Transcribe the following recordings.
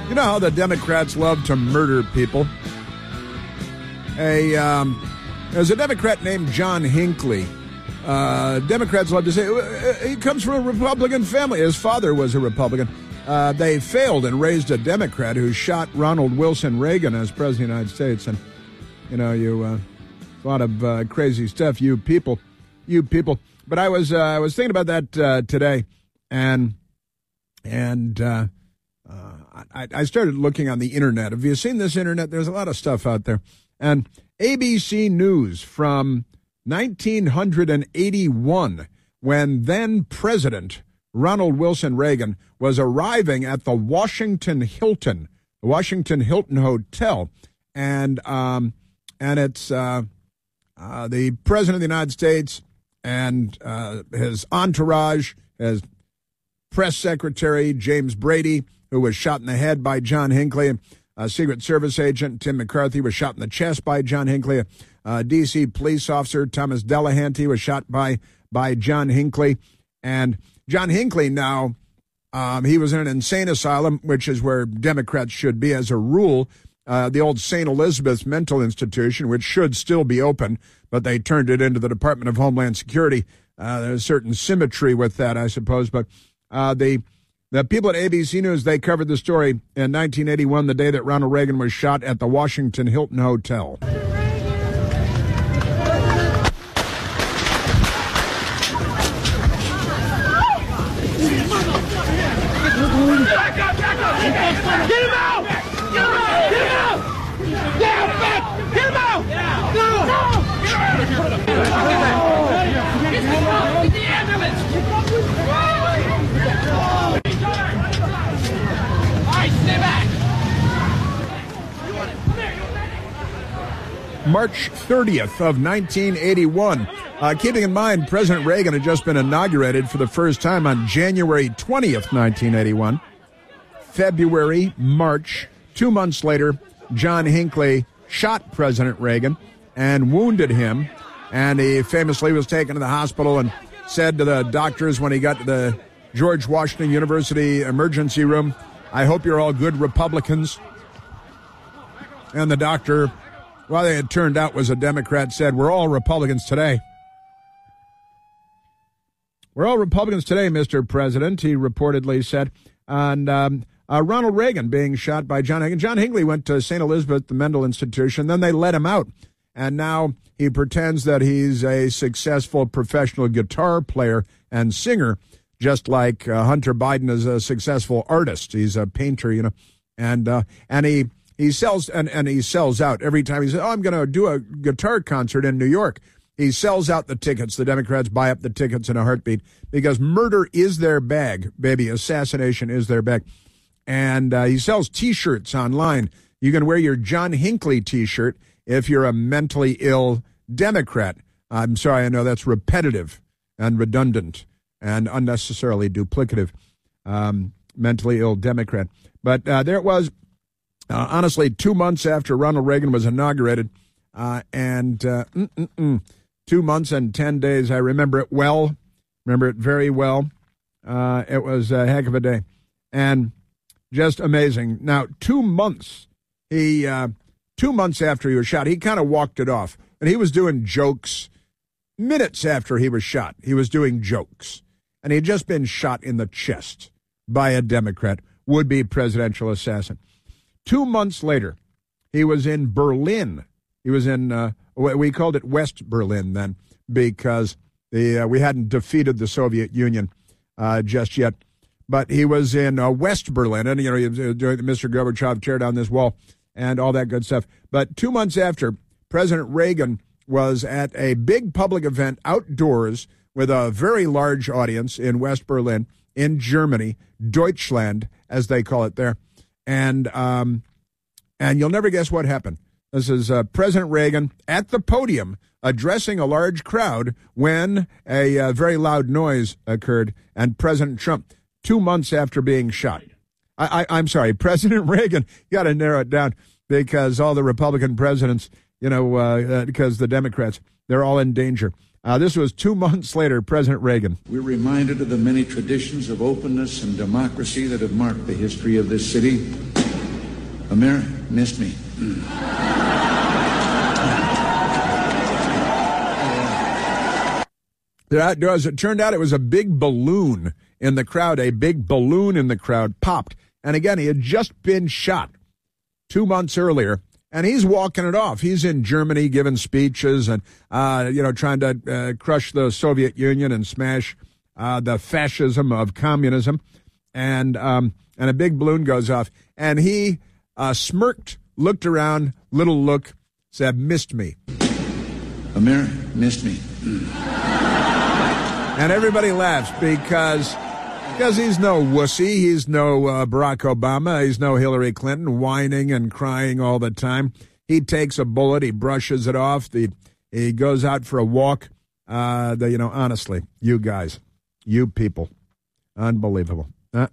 You know how the Democrats love to murder people? There's a Democrat named John Hinckley. Democrats love to say he comes from a Republican family. His father was a Republican. They failed and raised a Democrat who shot Ronald Wilson Reagan as president of the United States. And, you know, a lot of crazy stuff, you people. But I was thinking about that today, and I started looking on the internet. Have you seen this internet? There's a lot of stuff out there. And ABC News from 1981, when then President Ronald Wilson Reagan was arriving at the Washington Hilton Hotel, and it's the President of the United States and his entourage, his press secretary, James Brady, who was shot in the head by John Hinckley. A Secret Service agent, Tim McCarthy, was shot in the chest by John Hinckley. A D.C. police officer, Thomas Delahanty, was shot by John Hinckley. And John Hinckley now, he was in an insane asylum, which is where Democrats should be as a rule. The old St. Elizabeth's Mental Institution, which should still be open, but they turned it into the Department of Homeland Security. There's a certain symmetry with that, I suppose. But the people at ABC News, they covered the story in 1981, the day that Ronald Reagan was shot at the Washington Hilton Hotel. Get him out! Get him out! Get him out! Down, back! Get him out! No! Get him out of here! Get the ambulance! All right, stay back! March 30th of 1981. Keeping in mind, President Reagan had just been inaugurated for the first time on January 20th, 1981. February, March, 2 months later, John Hinckley shot President Reagan and wounded him. And he famously was taken to the hospital and said to the doctors when he got to the George Washington University emergency room, "I hope you're all good Republicans." And the doctor, well, it turned out was a Democrat, said, "We're all Republicans today." "We're all Republicans today, Mr. President," he reportedly said. And Ronald Reagan being shot by John Hinckley. John Hinckley went to St. Elizabeth, the Mental Institution. Then they let him out. And now he pretends that he's a successful professional guitar player and singer, just like Hunter Biden is a successful artist. He's a painter, you know. And he sells out every time he says, "Oh, I'm going to do a guitar concert in New York." He sells out the tickets. The Democrats buy up the tickets in a heartbeat because murder is their bag, baby. Assassination is their bag. And he sells T-shirts online. You can wear your John Hinckley T-shirt if you're a mentally ill Democrat. I'm sorry, I know that's repetitive and redundant and unnecessarily duplicative. Mentally ill Democrat. But there it was, honestly, 2 months after Ronald Reagan was inaugurated. 2 months and 10 days. I remember it well. Remember it very well. It was a heck of a day. And just amazing. Now, 2 months, 2 months after he was shot, he kind of walked it off. And he was doing jokes minutes after he was shot. He was doing jokes. And he had just been shot in the chest by a Democrat, would-be presidential assassin. 2 months later, he was in Berlin. He was in, we called it West Berlin then, because we hadn't defeated the Soviet Union just yet. But he was in West Berlin, and, you know, he was doing the Mr. Gorbachev, tear down this wall, and all that good stuff. But 2 months after, President Reagan was at a big public event outdoors with a very large audience in West Berlin, in Germany, Deutschland, as they call it there. And you'll never guess what happened. This is President Reagan at the podium addressing a large crowd when a very loud noise occurred, and President Trump, 2 months after being shot. I'm sorry, President Reagan, you got to narrow it down because all the Republican presidents, you know, because the Democrats, they're all in danger. This was 2 months later, President Reagan. We're reminded of the many traditions of openness and democracy that have marked the history of this city. Amir missed me. As it turned out, it was a big balloon in the crowd. A big balloon in the crowd popped. And again, he had just been shot 2 months earlier, and he's walking it off. He's in Germany giving speeches and, trying to crush the Soviet Union and smash the fascism of communism. And a big balloon goes off. And he smirked, looked around, little look, said, "Missed me." Amir missed me. And everybody laughs because he's no wussy. He's no Barack Obama. He's no Hillary Clinton whining and crying all the time. He takes a bullet. He brushes it off. He goes out for a walk. Honestly, you guys, you people, unbelievable.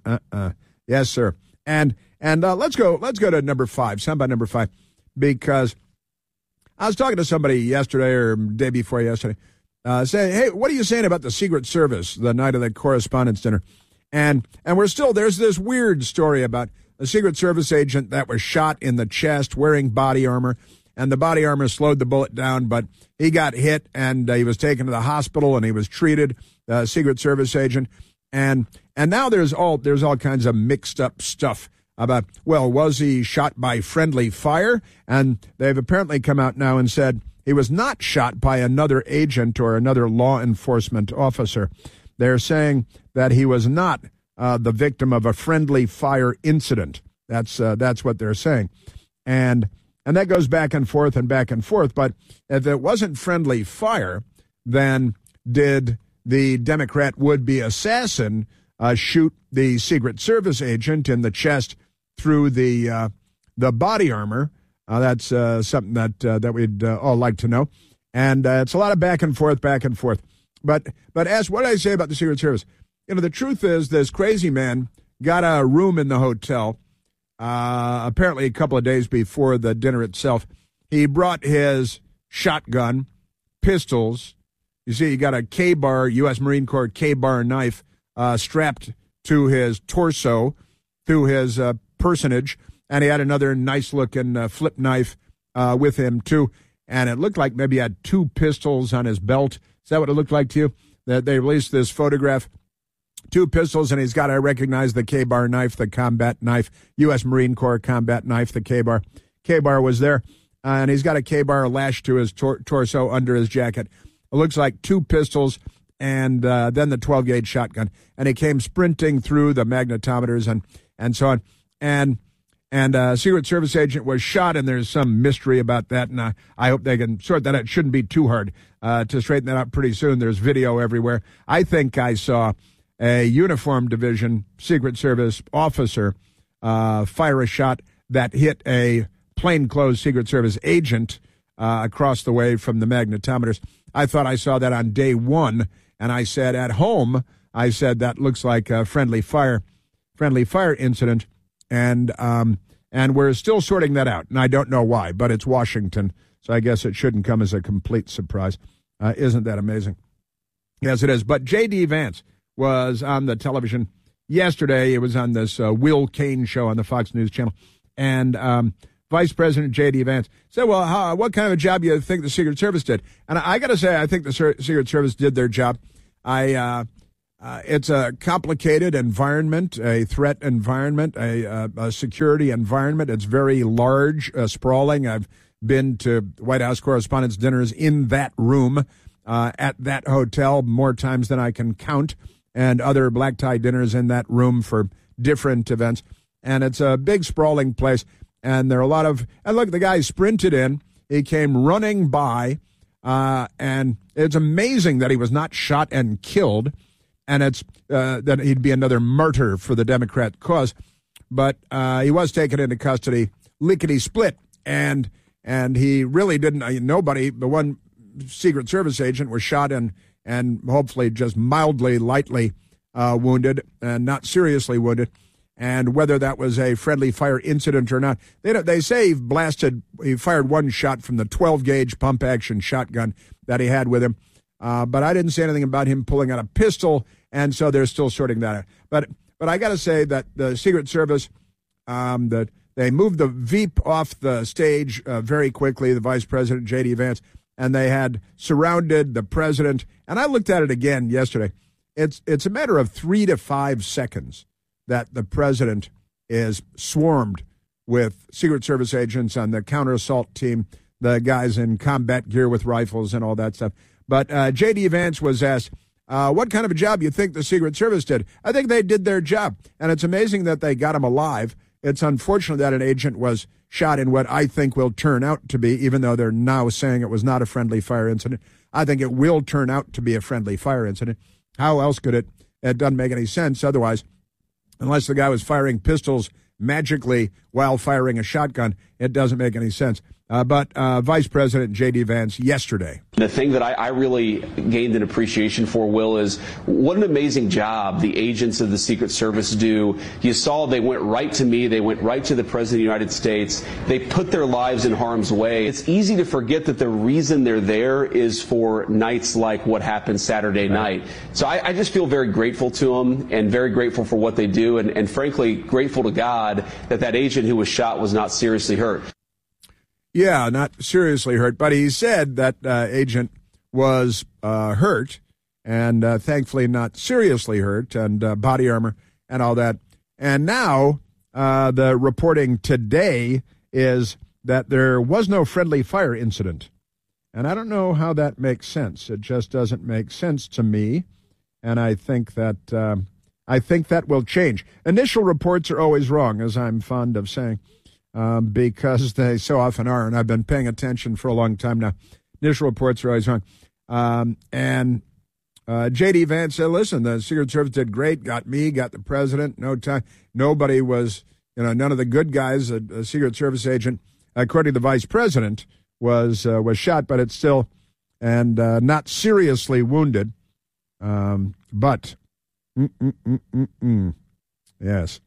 Yes, sir. And let's go to number 5. Sound about number 5, because I was talking to somebody yesterday or day before yesterday. Saying, hey, what are you saying about the Secret Service the night of the Correspondents' Dinner? And there's this weird story about a Secret Service agent that was shot in the chest wearing body armor, and the body armor slowed the bullet down, but he got hit, and he was taken to the hospital, and he was treated, Secret Service agent. And now there's all kinds of mixed up stuff about, well, was he shot by friendly fire? And they've apparently come out now and said, he was not shot by another agent or another law enforcement officer. They're saying that he was not the victim of a friendly fire incident. That's what they're saying. And that goes back and forth. But if it wasn't friendly fire, then did the Democrat would-be assassin shoot the Secret Service agent in the chest through the body armor? That's something that we'd all like to know. And it's a lot of back and forth. But as what I say about the Secret Service, the truth is this crazy man got a room in the hotel, apparently a couple of days before the dinner itself. He brought his shotgun, pistols. You see, he got a K-bar, U.S. Marine Corps K-bar knife strapped to his torso, to his personage. And he had another nice-looking flip knife with him, too. And it looked like maybe he had 2 pistols on his belt. Is that what it looked like to you? That they released this photograph. 2 pistols, and he's got, I recognize the K-bar knife, the combat knife, U.S. Marine Corps combat knife, the K-bar. K-bar was there, and he's got a K-bar lashed to his torso under his jacket. It looks like 2 pistols and then the 12-gauge shotgun. And he came sprinting through the magnetometers and so on. And a Secret Service agent was shot, and there's some mystery about that, and I hope they can sort that out. It shouldn't be too hard to straighten that out pretty soon. There's video everywhere. I think I saw a uniformed division Secret Service officer fire a shot that hit a plainclothes Secret Service agent across the way from the magnetometers. I thought I saw that on day 1, and I said at home, that looks like a friendly fire incident. And we're still sorting that out, and I don't know why, but it's Washington, so I guess it shouldn't come as a complete surprise. Isn't that amazing? Yes, it is. But J.D. Vance was on the television yesterday. It was on this Will Cain show on the Fox News Channel, and Vice President J.D. Vance said, well, what kind of a job do you think the Secret Service did? And I got to say, I think the Secret Service did their job. It's a complicated environment, a threat environment, a security environment. It's very large, sprawling. I've been to White House Correspondents' dinners in that room at that hotel more times than I can count, and other black tie dinners in that room for different events. And it's a big, sprawling place. And there are a lot of, and look, the guy sprinted in. He came running by, and it's amazing that he was not shot and killed. And it's that he'd be another martyr for the Democrat cause. But he was taken into custody, lickety-split, and he really didn't, the one Secret Service agent was shot and hopefully just mildly, lightly wounded and not seriously wounded. And whether that was a friendly fire incident or not, they say he fired one shot from the 12-gauge pump-action shotgun that he had with him. But I didn't say anything about him pulling out a pistol, and so they're still sorting that out. But I got to say that the Secret Service, the They moved the Veep off the stage very quickly, the Vice President, J.D. Vance, and they had surrounded the president. And I looked at it again yesterday. It's a matter of 3 to 5 seconds that the president is swarmed with Secret Service agents on the counter-assault team, the guys in combat gear with rifles and all that stuff. But J.D. Vance was asked, what kind of a job you think the Secret Service did? I think they did their job, and it's amazing that they got him alive. It's unfortunate that an agent was shot in what I think will turn out to be, even though they're now saying it was not a friendly fire incident, I think it will turn out to be a friendly fire incident. How else could it? It doesn't make any sense otherwise, unless the guy was firing pistols magically while firing a shotgun. It doesn't make any sense. But Vice President J.D. Vance yesterday. The thing that I really gained an appreciation for, Will, is what an amazing job the agents of the Secret Service do. You saw they went right to me. They went right to the President of the United States. They put their lives in harm's way. It's easy to forget that the reason they're there is for nights like what happened Saturday night. So I just feel very grateful to them and very grateful for what they do and frankly, grateful to God that that agent who was shot was not seriously hurt. Yeah, not seriously hurt, but he said that agent was hurt and thankfully not seriously hurt and body armor and all that. And now the reporting today is that there was no friendly fire incident. And I don't know how that makes sense. It just doesn't make sense to me. And I think that will change. Initial reports are always wrong, as I'm fond of saying. Because they so often are, and I've been paying attention for a long time now. Initial reports are always wrong. And J.D. Vance said, listen, the Secret Service did great, got me, got the president, no time. Nobody was, none of the good guys, a Secret Service agent, according to the vice president, was shot, but it's still, and not seriously wounded. But, yes.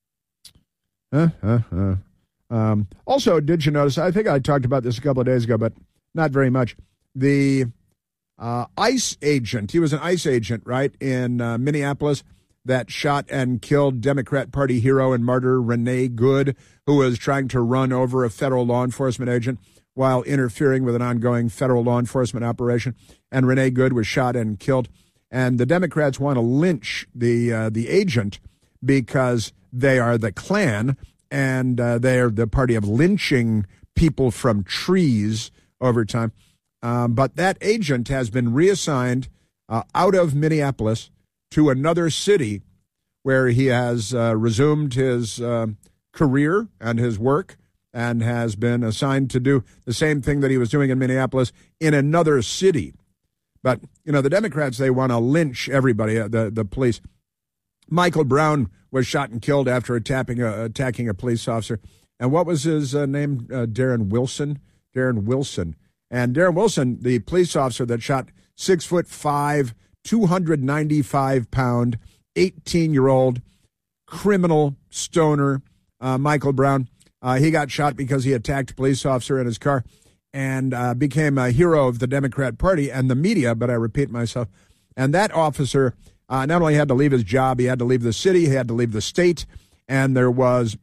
Also, did you notice, I think I talked about this a couple of days ago, but not very much, the ICE agent, he was an ICE agent, right, in Minneapolis that shot and killed Democrat Party hero and martyr Renee Good, who was trying to run over a federal law enforcement agent while interfering with an ongoing federal law enforcement operation. And Renee Good was shot and killed. And the Democrats want to lynch the agent because they are the Klan, and they are the party of lynching people from trees over time. But that agent has been reassigned out of Minneapolis to another city where he has resumed his career and his work and has been assigned to do the same thing that he was doing in Minneapolis in another city. But, the Democrats, they want to lynch everybody, the police. Michael Brown was shot and killed after attacking a police officer. And what was his name? Darren Wilson. And Darren Wilson, the police officer that shot 6'5", 295-pound, 18-year-old criminal stoner, Michael Brown. He got shot because he attacked a police officer in his car and became a hero of the Democrat Party and the media, but I repeat myself. And that officer not only had to leave his job, he had to leave the city, he had to leave the state, and there was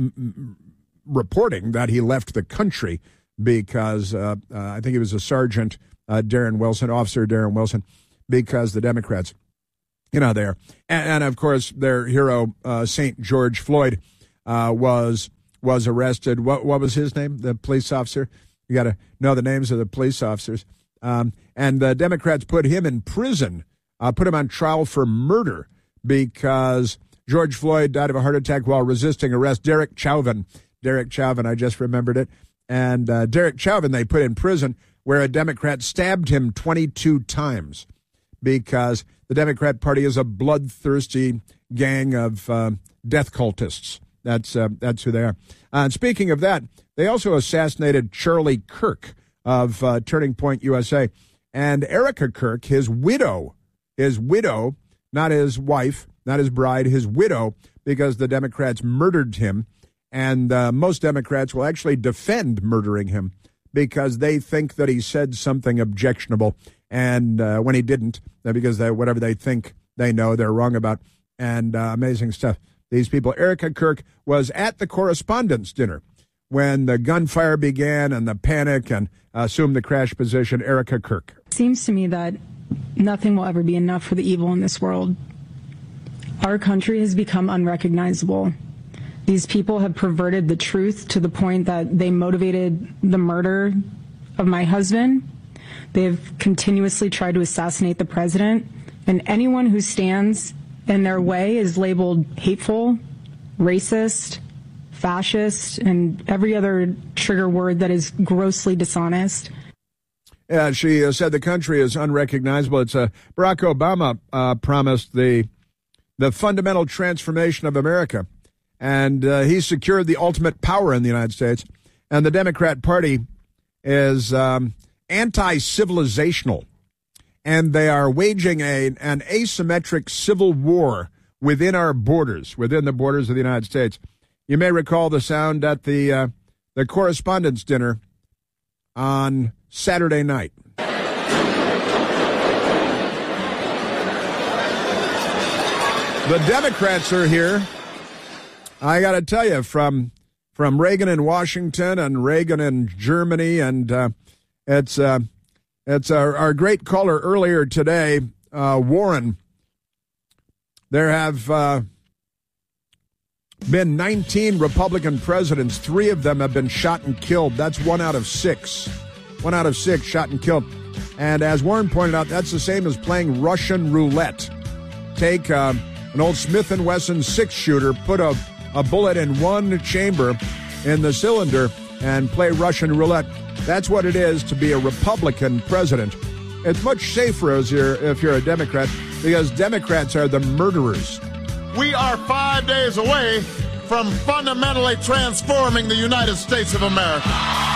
reporting that he left the country because I think he was a sergeant, Officer Darren Wilson, because the Democrats, there. And of course, their hero, St. George Floyd, was arrested. What was his name, the police officer? You got to know the names of the police officers. And the Democrats put him in prison, put him on trial for murder because George Floyd died of a heart attack while resisting arrest. Derek Chauvin, I just remembered it. And Derek Chauvin, they put in prison where a Democrat stabbed him 22 times because the Democrat Party is a bloodthirsty gang of death cultists. That's who they are. And speaking of that, they also assassinated Charlie Kirk of Turning Point USA. And Erica Kirk, his widow, not his wife, not his bride, his widow, because the Democrats murdered him. And most Democrats will actually defend murdering him because they think that he said something objectionable. And when he didn't, because whatever they think they know, they're wrong about. And amazing stuff. these people. Erica Kirk was at the correspondents' dinner when the gunfire began and the panic, and assumed the crash position. Erica Kirk. It seems to me that nothing will ever be enough for the evil in this world. Our country has become unrecognizable. These people have perverted the truth to the point that they motivated the murder of my husband. They have continuously tried to assassinate the president, and anyone who stands in their way is labeled hateful, racist, fascist, and every other trigger word that is grossly dishonest. Yeah, she said the country is unrecognizable. It's Barack Obama promised the fundamental transformation of America, and he secured the ultimate power in the United States. And the Democrat Party is anti-civilizational, and they are waging an asymmetric civil war within our borders, within the borders of the United States. You may recall the sound at the correspondents' dinner on Saturday night. The Democrats are here. I got to tell you, from Reagan in Washington and Reagan in Germany, and it's our great caller earlier today, Warren. There have been 19 Republican presidents. 3 of them have been shot and killed. That's 1 out of 6. 1 out of 6 shot and killed. And as Warren pointed out, that's the same as playing Russian roulette. Take an old Smith & Wesson 6-shooter, put a bullet in one chamber in the cylinder, and play Russian roulette. That's what it is to be a Republican president. It's much safer if you're a Democrat, because Democrats are the murderers. We are 5 days away from fundamentally transforming the United States of America.